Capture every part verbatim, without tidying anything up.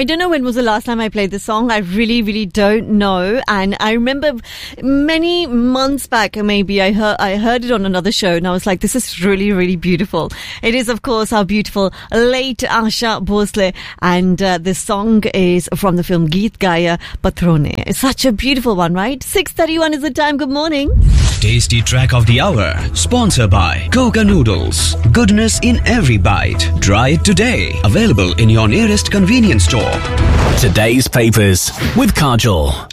I don't know when was the last time I played this song. I really, really don't know. And I remember many months back, maybe I heard I heard it on another show, and I was like, this is really, really beautiful. It is, of course, our beautiful late Asha Bhosle, and uh, this song is from the film Geet Gaya Patrone. It's such a beautiful one, right? six thirty-one is the time. Good morning. Tasty track of the hour, sponsored by Coca Noodles. Goodness in every bite. Try it today. Available in your nearest convenience store. Today's papers with Kajol.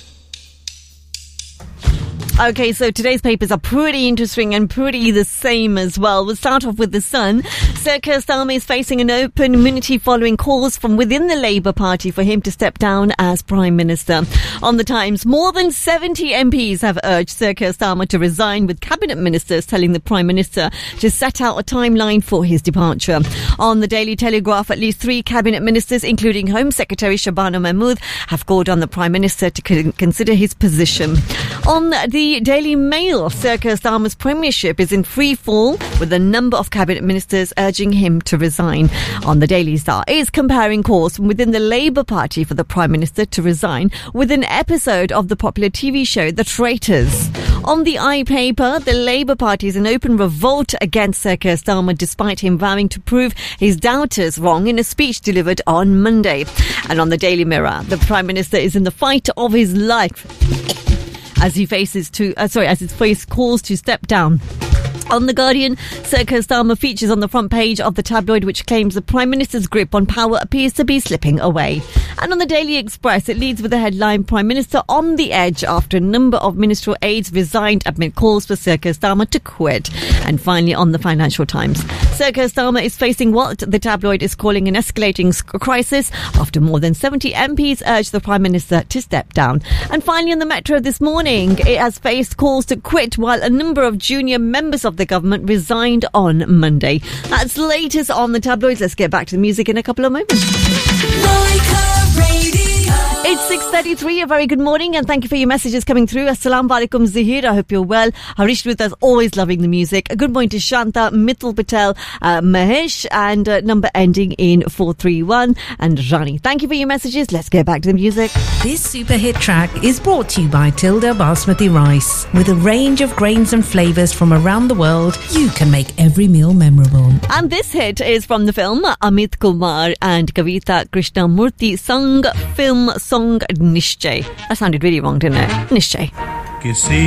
Okay, so today's papers are pretty interesting and pretty the same as well. We'll start off with The Sun. Sir Keir Starmer is facing an open immunity following calls from within the Labour Party for him to step down as Prime Minister. On The Times, more than seventy M Ps have urged Sir Keir Starmer to resign, with cabinet ministers telling the Prime Minister to set out a timeline for his departure. On the Daily Telegraph, at least three cabinet ministers, including Home Secretary Shabana Mahmood, have called on the Prime Minister to con- consider his position. On the Daily Mail, Sir Keir Starmer's premiership is in free fall, with a number of cabinet ministers urging him to resign. On the Daily Star, is comparing calls from within the Labour Party for the Prime Minister to resign with an episode of the popular T V show The Traitors. On the iPaper, the Labour Party is in open revolt against Sir Keir Starmer, despite him vowing to prove his doubters wrong in a speech delivered on Monday. And on the Daily Mirror, the Prime Minister is in the fight of his life as he faces to, uh, sorry, as his face calls to step down. On The Guardian, Sir Keir Starmer features on the front page of the tabloid, which claims the Prime Minister's grip on power appears to be slipping away. And on the Daily Express, it leads with the headline, Prime Minister on the edge after a number of ministerial aides resigned amid calls for Sir Keir Starmer to quit. And finally, on the Financial Times, Sir Keir Starmer is facing what the tabloid is calling an escalating crisis after more than seventy M Ps urged the Prime Minister to step down. And finally, on the Metro this morning, it has faced calls to quit while a number of junior members of the government resigned on Monday. That's the latest on the tabloids. Let's get back to the music in a couple of moments. It's six thirty-three. A very good morning, and thank you for your messages coming through. Assalamu alaikum, Zahir. I hope you're well. Harish with us, always loving the music. A good morning to Shanta, Mithil Patel, uh, Mahesh, and uh, number ending in four three one, and Rani. Thank you for your messages. Let's get back to the music. This super hit track is brought to you by Tilda Basmati Rice. With a range of grains and flavours from around the world, you can make every meal memorable. And this hit is from the film Amit Kumar and Kavita Krishnamurthy sung film song Nishchay. That sounded really wrong, didn't it? Nishchay.